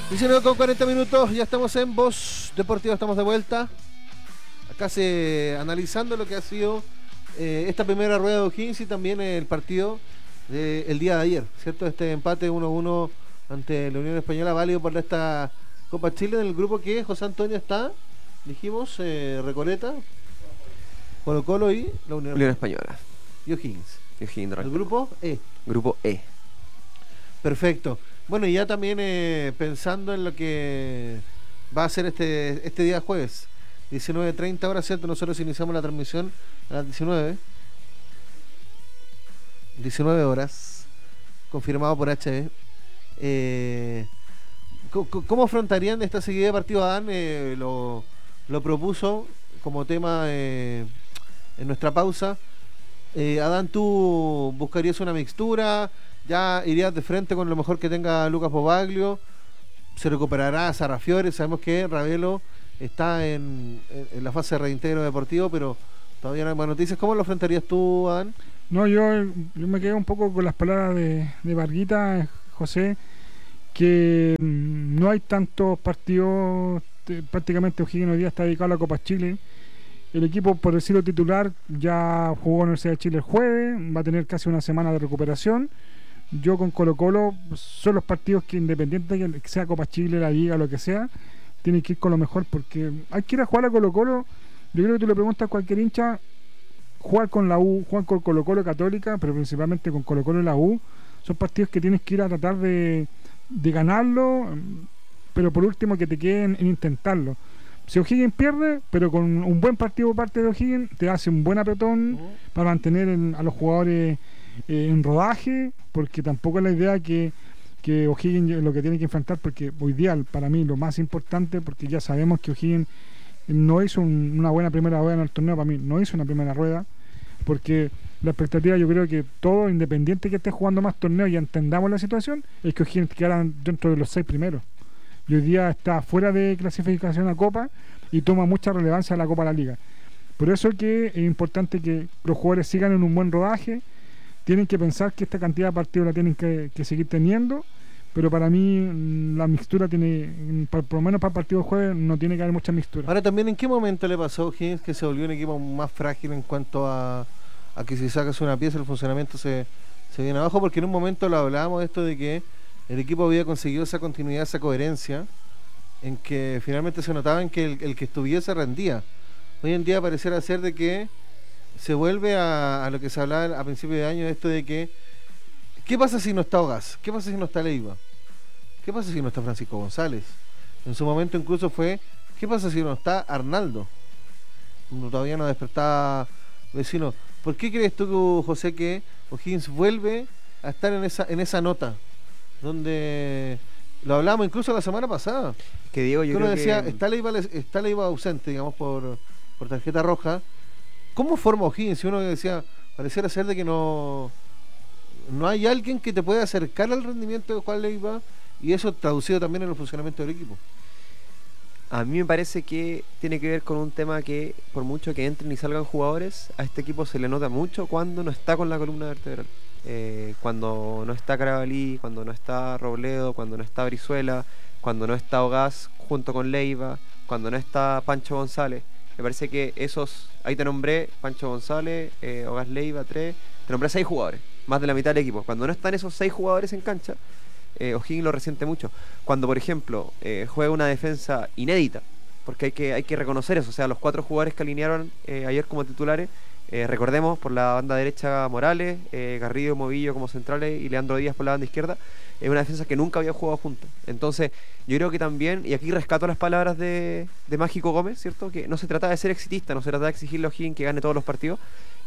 19 con 40 minutos, ya estamos en Voz Deportiva, estamos de vuelta. Acá analizando lo que ha sido esta primera rueda de O'Higgins y también el partido del día de ayer, ¿cierto? Este empate 1-1 ante la Unión Española, válido por esta Copa Chile, en el grupo que José Antonio está, dijimos, Recoleta, Colo-Colo y la Unión Española. Y O'Higgins. El grupo E. Grupo E. Perfecto. Bueno, y ya también pensando en lo que va a ser este día jueves, 19:30 horas, ¿cierto? Nosotros iniciamos la transmisión a las 19 horas, confirmado por HB. ¿Cómo afrontarían esta seguida de partido? Adán lo propuso como tema en nuestra pausa. Adán, ¿tú buscarías una mixtura? ¿Ya irías de frente con lo mejor que tenga Lucas Bobaglio? ¿Se recuperará Sarrafiore? Sabemos que Ravelo está en la fase de reintegro deportivo, pero todavía no hay más noticias. ¿Cómo lo enfrentarías tú, Adán? No, yo me quedo un poco con las palabras de Varguita, José, que no hay tantos partidos, prácticamente O'Higgins hoy día está dedicado a la Copa Chile. El equipo, por decirlo titular, ya jugó en la Universidad de Chile el jueves, va a tener casi una semana de recuperación. Yo con Colo-Colo son los partidos que, independiente de que sea Copa Chile, la Liga, lo que sea, tienen que ir con lo mejor, porque hay que ir a jugar a Colo-Colo. Yo creo que tú le preguntas a cualquier hincha, jugar con la U, jugar con Colo-Colo Católica, pero principalmente con Colo-Colo y la U, son partidos que tienes que ir a tratar de ganarlo, pero por último que te queden en intentarlo. Si O'Higgins pierde, pero con un buen partido por parte de O'Higgins, te hace un buen apretón para mantener a los jugadores en rodaje, porque tampoco es la idea que O'Higgins lo que tiene que enfrentar, porque hoy día para mí lo más importante, porque ya sabemos que O'Higgins no hizo una buena primera rueda en el torneo, para mí no hizo una primera rueda, porque la expectativa, yo creo que todo, independiente que esté jugando más torneos y entendamos la situación, es que O'Higgins quedara dentro de los 6 primeros. Y hoy día está fuera de clasificación a Copa y toma mucha relevancia a la Copa de la Liga. Por eso que es importante que los jugadores sigan en un buen rodaje. Tienen que pensar que esta cantidad de partidos la tienen que seguir teniendo, pero para mí la mixtura tiene, por lo menos para el partido de jueves, no tiene que haber mucha mixtura. Ahora también, ¿en qué momento le pasó a O'Higgins que se volvió un equipo más frágil en cuanto a que si sacas una pieza el funcionamiento se viene abajo? Porque en un momento lo hablábamos de esto de que el equipo había conseguido esa continuidad, esa coherencia, en que finalmente se notaba en que el que estuviese rendía. Hoy en día pareciera ser de que se vuelve a lo que se hablaba a principios de año, esto de que ¿qué pasa si no está Ogas? ¿Qué pasa si no está Leiva? ¿Qué pasa si no está Francisco González? En su momento incluso fue ¿qué pasa si no está Arnaldo? Todavía no despertaba Vecino. ¿Por qué crees tú, José, que O'Higgins vuelve a estar en esa nota? Donde lo hablamos incluso la semana pasada, que Diego, yo uno creo decía que está Leiva ausente, digamos, por tarjeta roja. ¿Cómo forma O'Higgins? Si uno decía, pareciera ser de que no hay alguien que te pueda acercar al rendimiento de Juan Leiva, y eso traducido también en el funcionamiento del equipo. a mí me parece que tiene que ver con un tema que, por mucho que entren y salgan jugadores, a este equipo se le nota mucho cuando no está con la columna vertebral. Cuando no está Carabalí, cuando no está Robledo, cuando no está Brizuela, cuando no está Ogás junto con Leiva, cuando no está Pancho González. Me parece que ahí te nombré Pancho González, Ogás Leiva, 3, te nombré 6 jugadores, más de la mitad del equipo. Cuando no están esos 6 jugadores en cancha, O'Higgins lo resiente mucho. Cuando, por ejemplo, juega una defensa inédita, porque hay que reconocer eso, o sea, los 4 jugadores que alinearon ayer como titulares, recordemos, por la banda derecha Morales, Garrido, Movillo como centrales y Leandro Díaz por la banda izquierda, es una defensa que nunca había jugado juntos. Entonces yo creo que también, y aquí rescato las palabras de Mágico Gómez, ¿cierto? Que no se trata de ser exitista, no se trata de exigirle a O'Higgins que gane todos los partidos.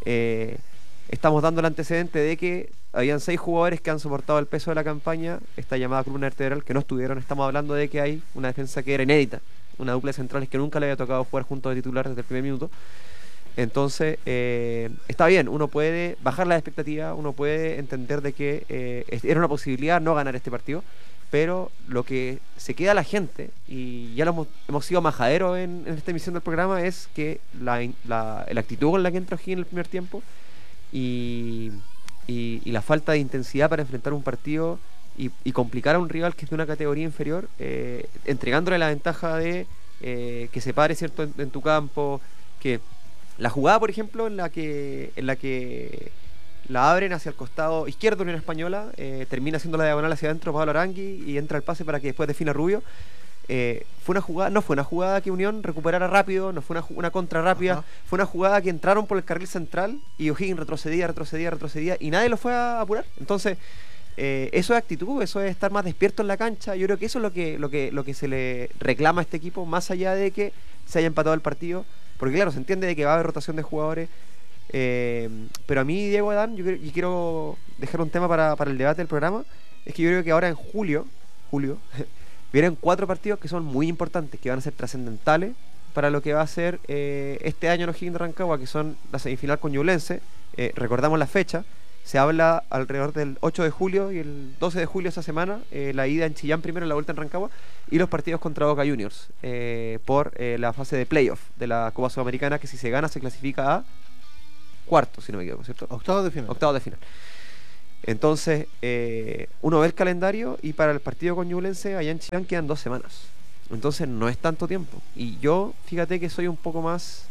Estamos dando el antecedente de que habían 6 jugadores que han soportado el peso de la campaña, esta llamada columna vertebral, que no estuvieron. Estamos hablando de que hay una defensa que era inédita, una dupla de centrales que nunca le había tocado jugar juntos de titular desde el primer minuto. Entonces, está bien, uno puede bajar la expectativa, uno puede entender de que era una posibilidad no ganar este partido, pero lo que se queda a la gente, y ya hemos sido majaderos en esta emisión del programa, es que la actitud con la que entró O'Higgins en el primer tiempo y la falta de intensidad para enfrentar un partido y complicar a un rival que es de una categoría inferior, entregándole la ventaja de que se pare, ¿cierto?, en tu campo, que la jugada, por ejemplo, en la que la abren hacia el costado izquierdo de Unión Española, termina haciendo la diagonal hacia adentro Pablo Arangui y entra el pase para que después defina Rubio. No fue una jugada que Unión recuperara rápido, no fue una contra rápida. Ajá. Fue una jugada que entraron por el carril central y O'Higgins retrocedía y nadie lo fue a apurar. Entonces, eso es actitud, eso es estar más despierto en la cancha. Yo creo que eso es lo que se le reclama a este equipo, más allá de que se haya empatado el partido, porque claro, se entiende de que va a haber rotación de jugadores. Pero a mí, Diego Adán, yo quiero dejar un tema para el debate del programa. Es que yo creo que ahora en julio vienen 4 partidos que son muy importantes, que van a ser trascendentales para lo que va a ser este año en O'Higgins de Rancagua, que son la semifinal con Ñublense. Recordamos la fecha, se habla alrededor del 8 de julio y el 12 de julio esa semana, la ida en Chillán primero, la vuelta en Rancagua, y los partidos contra Boca Juniors por la fase de playoff de la Copa Sudamericana, que si se gana se clasifica a cuarto, si no me equivoco, ¿cierto? Octavos de final. Entonces, uno ve el calendario y para el partido con Ñublense allá en Chillán quedan 2 semanas. Entonces no es tanto tiempo. Y yo, fíjate que soy un poco más...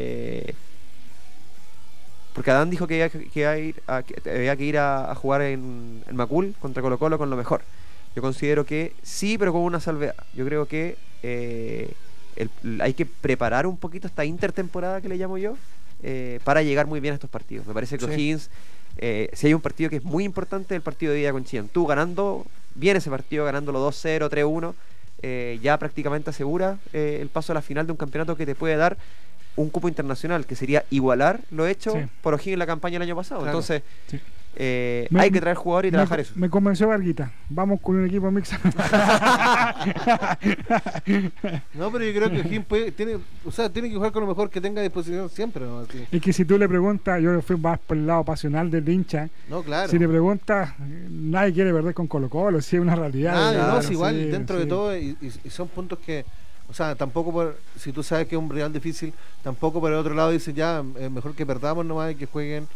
porque Adán dijo que había que ir a jugar en Macul contra Colo-Colo con lo mejor. Yo considero que sí, pero con una salvedad. Yo creo que hay que preparar un poquito esta intertemporada que le llamo yo, para llegar muy bien a estos partidos. Me parece que O'Higgins, si hay un partido que es muy importante, el partido de ida con Chillán. Tú ganando bien ese partido, ganándolo 2-0, 3-1, ya prácticamente asegura el paso a la final de un campeonato que te puede dar un cupo internacional, que sería igualar lo hecho por O'Higgins en la campaña del año pasado. Claro. Entonces, hay que traer jugadores y trabajar eso. Me convenció Varguita. Vamos con un equipo mixto. No, pero yo creo que O'Higgins tiene que jugar con lo mejor que tenga a disposición siempre, ¿no? Así. Es que si tú le preguntas, yo fui más por el lado pasional del hincha. No, claro. Si le preguntas, nadie quiere perder con Colo-Colo, sí es una realidad. No, es igual, dentro de todo, y son puntos que, o sea, tampoco si tú sabes que es un rival difícil, tampoco por el otro lado dices ya, mejor que perdamos nomás y que jueguen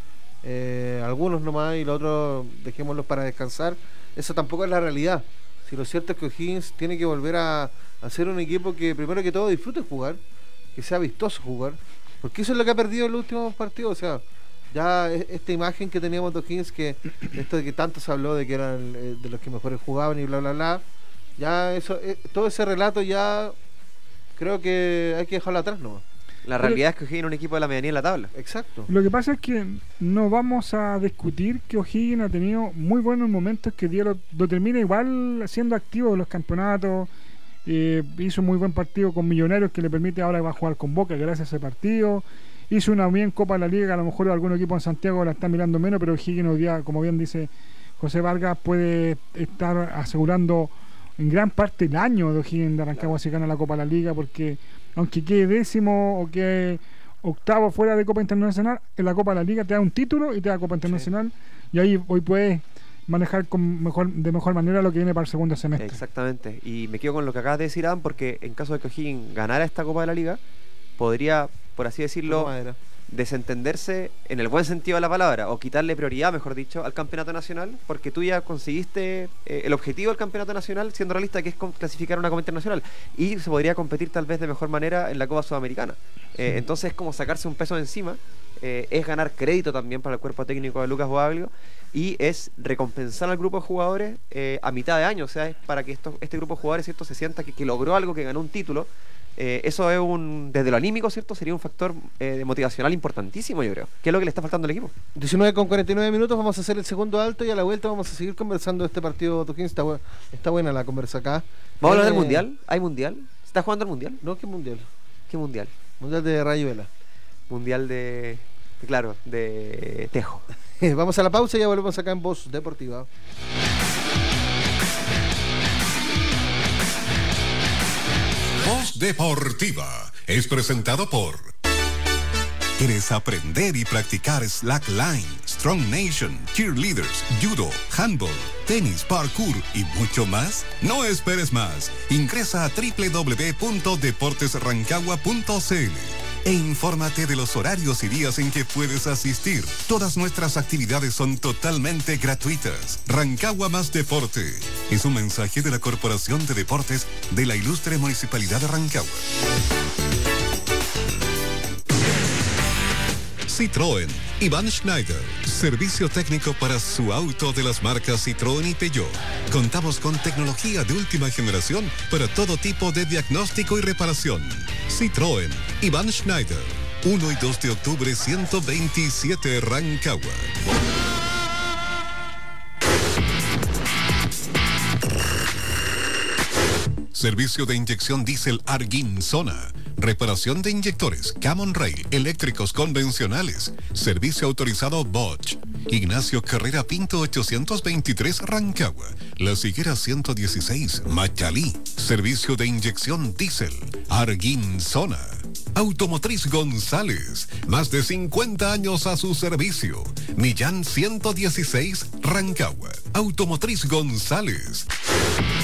algunos nomás y los otros dejémoslos para descansar. Eso tampoco es la realidad. Si lo cierto es que O'Higgins tiene que volver a ser un equipo que primero que todo disfrute jugar, que sea vistoso jugar, porque eso es lo que ha perdido en los últimos partidos. O sea, ya esta imagen que teníamos de O'Higgins, que esto de que tanto se habló de que eran de los que mejores jugaban y bla bla bla, ya eso, todo ese relato ya creo que hay que dejarlo atrás nomás. La realidad es que O'Higgins es un equipo de la medianía en la tabla. Exacto. Lo que pasa es que no vamos a discutir que O'Higgins ha tenido muy buenos momentos, que día lo termina igual siendo activo en los campeonatos. Hizo un muy buen partido con Millonarios, que le permite ahora va a jugar con Boca gracias a ese partido. Hizo una bien Copa de la Liga, a lo mejor algún equipo en Santiago la está mirando menos, pero O'Higgins hoy día, como bien dice José Vargas, puede estar asegurando en gran parte el año de O'Higgins de Rancagua si gana la Copa de la Liga, porque aunque quede décimo o quede octavo fuera de Copa Internacional, en la Copa de la Liga te da un título y te da Copa Internacional, y ahí hoy puedes manejar de mejor manera lo que viene para el segundo semestre. Exactamente, y me quedo con lo que acabas de decir, Adam, porque en caso de que O'Higgins ganara esta Copa de la Liga, podría, por así decirlo, desentenderse en el buen sentido de la palabra, o quitarle prioridad, mejor dicho, al campeonato nacional, porque tú ya conseguiste el objetivo del campeonato nacional, siendo realista, que es clasificar una Copa Internacional, y se podría competir tal vez de mejor manera en la Copa Sudamericana. Entonces es como sacarse un peso de encima, es ganar crédito también para el cuerpo técnico de Lucas Boaglio, y es recompensar al grupo de jugadores a mitad de año, o sea, es para que este grupo de jugadores, ¿cierto?, se sienta que logró algo, que ganó un título. Eso es desde lo anímico, ¿cierto? Sería un factor motivacional importantísimo, yo creo. ¿Qué es lo que le está faltando al equipo? 19:49, vamos a hacer el segundo alto y a la vuelta vamos a seguir conversando de este partido. Está buena la conversa acá. ¿Vamos a hablar del Mundial? ¿Hay Mundial? ¿Se está jugando el Mundial? No, ¿qué Mundial? ¿Qué Mundial? Mundial de Rayuela. Mundial de Tejo. Vamos a la pausa y ya volvemos acá en Voz Deportiva. Voz Deportiva es presentado por... ¿Quieres aprender y practicar slackline, Strong Nation, cheerleaders, judo, handball, tenis, parkour y mucho más? No esperes más. Ingresa a www.deportesrancagua.cl. e infórmate de los horarios y días en que puedes asistir. Todas nuestras actividades son totalmente gratuitas. Rancagua Más Deporte es un mensaje de la Corporación de Deportes de la Ilustre Municipalidad de Rancagua. Citroën, Iván Schneider, servicio técnico para su auto de las marcas Citroën y Peugeot. Contamos con tecnología de última generación para todo tipo de diagnóstico y reparación. Citroën, Iván Schneider, 1 y 2 de octubre 127 Rancagua. Servicio de inyección diésel Arguin Zona. Reparación de inyectores, Camon Rail, eléctricos convencionales. Servicio autorizado Bosch. Ignacio Carrera Pinto 823 Rancagua. Las Higueras 116 Machalí. Servicio de inyección diésel Arguin Zona. Automotriz González, más de 50 años a su servicio. Millán 116 Rancagua. Automotriz González.